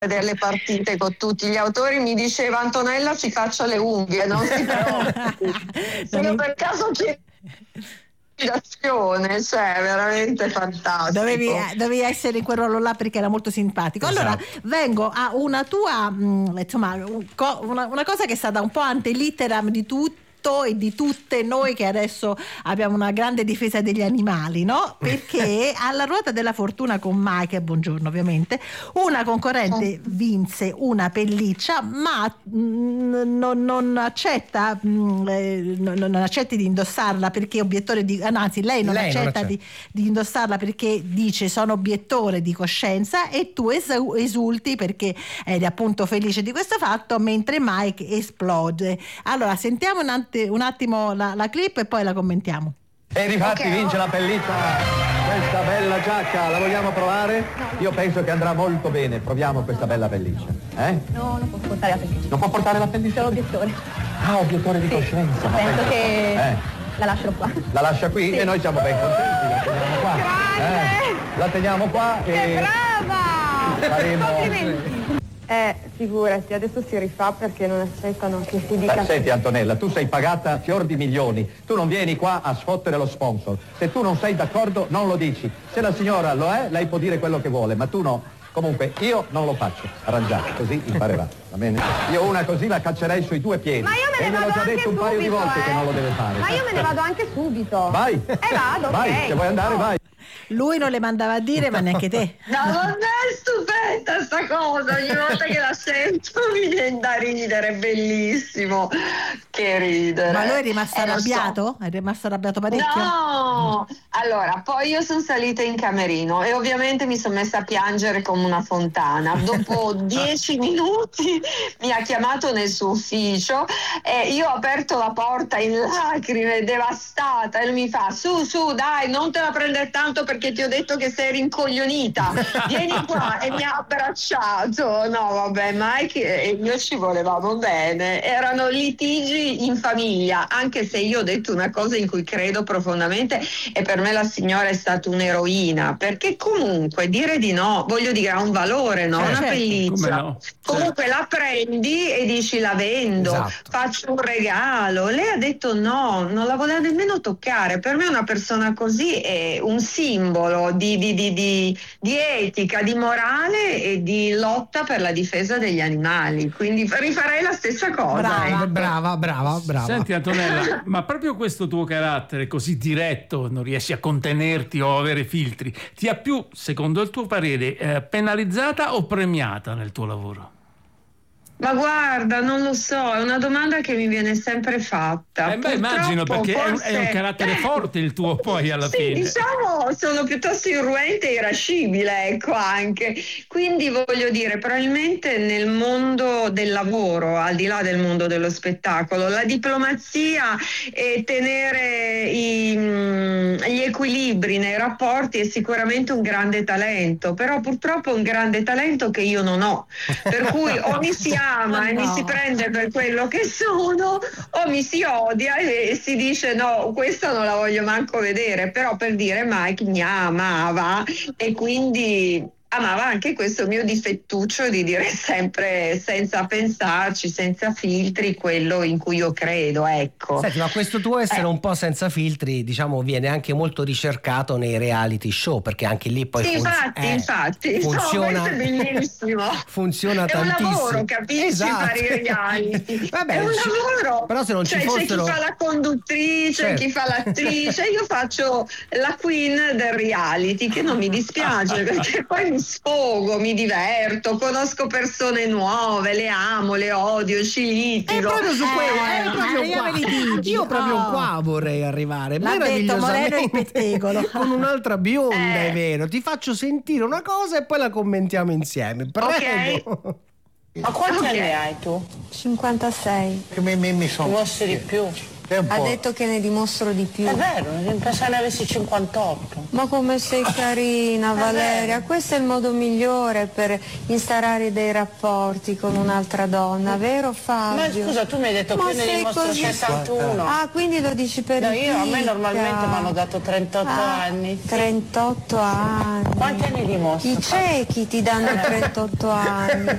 vedere le partite con tutti gli autori, mi diceva Antonella si faccia le unghie, non si preoccupi. Se io per caso cioè veramente fantastico. Dovevi essere in quel ruolo là perché era molto simpatico. Allora vengo a una tua insomma una cosa che è stata un po' ante litteram di tutto e di tutte noi che adesso abbiamo una grande difesa degli animali, no? Perché alla ruota della fortuna con Mike, buongiorno ovviamente, una concorrente vinse una pelliccia, ma non accetta non accetti di indossarla perché obiettore di anzi lei non accetta di indossarla perché dice sono obiettore di coscienza, e tu esulti perché eri appunto felice di questo fatto, mentre Mike esplode. Allora sentiamo un attimo la clip e poi la commentiamo. E difatti vince la pelliccia, questa bella giacca, la vogliamo provare? Io penso che andrà molto bene, proviamo questa bella pelliccia. No, non può portare la pelliccia. Non può portare la pelliccia? Sono obiettore. Ah, obiettore di coscienza. Penso che la lascio qua. La lascia qui? Sì. E noi siamo ben contenti, la teniamo qua. Grande! La teniamo qua e... Che brava! Faremo... Complimenti! Figurati, adesso si rifà perché non accettano che si dica... Senti Antonella, tu sei pagata a fior di milioni, tu non vieni qua a sfottere lo sponsor. Se tu non sei d'accordo non lo dici. Se la signora lo è, lei può dire quello che vuole, ma tu no. Comunque io non lo faccio, arrangiato, così imparerà, va bene? Io una così la caccerei sui due piedi. Ma io me ne vado già anche detto un paio di subito, volte che non lo deve fare. Ma io me ne vado anche subito. Vai. Vado, vai, ok. se vuoi andare vai. Lui non le mandava a dire, ma neanche te. No, vabbè, è stupenda sta cosa, ogni volta che la sento mi viene da ridere, è bellissimo. Che ridere. Ma lui è rimasto arrabbiato? È rimasto arrabbiato parecchio? No! Allora, poi io sono salita in camerino e ovviamente mi sono messa a piangere come una fontana. Dopo 10 minuti mi ha chiamato nel suo ufficio e io ho aperto la porta in lacrime, devastata, e lui mi fa su dai, non te la prendere tanto perché ti ho detto che sei rincoglionita, vieni qua, e mi ha abbracciato. No vabbè, Mike e io ci volevamo bene, erano litigi in famiglia, anche se io ho detto una cosa in cui credo profondamente, e per me la signora è stata un'eroina, perché comunque dire di no, voglio dire, ha un valore, no? Una pelliccia, no? Comunque la prendi e dici la vendo, faccio un regalo. Lei ha detto no, non la voleva nemmeno toccare. Per me una persona così è un simbolo di etica, di morale e di lotta per la difesa degli animali, quindi rifarei la stessa cosa. Brava. Senti Antonella, ma proprio questo tuo carattere così diretto, non riesci a contenerti o avere filtri, ti ha più, secondo il tuo parere, penalizzata o premiata nel tuo lavoro? Ma guarda, non lo so, è una domanda che mi viene sempre fatta. Immagino, perché forse... è un carattere forte il tuo, poi alla fine. Diciamo, sono piuttosto irruente e irascibile, ecco, anche. Quindi voglio dire, probabilmente nel mondo del lavoro, al di là del mondo dello spettacolo, la diplomazia e tenere gli equilibri nei rapporti è sicuramente un grande talento, però purtroppo è un grande talento che io non ho. Per cui o mi si ama e mi si prende per quello che sono, o mi si odia e si dice no, questa non la voglio manco vedere. Però per dire, Mike mi amava e quindi amava anche questo mio difettuccio di dire sempre senza pensarci, senza filtri, quello in cui io credo, ecco. Senti, ma questo tuo essere un po' senza filtri, diciamo, viene anche molto ricercato nei reality show, perché anche lì poi infatti funziona, no, questo è bellissimo. Funziona è tantissimo. Un lavoro, capisci, fare i reality. Vabbè, è un lavoro. Però se non ci fossero... c'è chi fa la conduttrice, chi fa l'attrice, io faccio la queen del reality, che non mi dispiace perché poi mi sfogo, mi diverto, conosco persone nuove, le amo, le odio, ci litigo. Proprio su io proprio qua vorrei arrivare. L'ha detto Moreno il pettegolo. Con un'altra bionda, è vero. Ti faccio sentire una cosa e poi la commentiamo insieme. Prego. Okay. Ma quanti anni hai tu? 56. Mi sono... Tu essere di più. Ha detto che ne dimostro di più. È vero, pensavo ne avessi 58. Ma come sei carina, Valeria, questo è il modo migliore per instaurare dei rapporti con un'altra donna, vero Fabio? Ma scusa, tu mi hai detto che ne dimostro così... 61. Ah, quindi lo dici per no, io a me normalmente mi hanno dato 38 anni. 38 anni. Quanti anni dimostro? I ciechi ti danno 38 anni.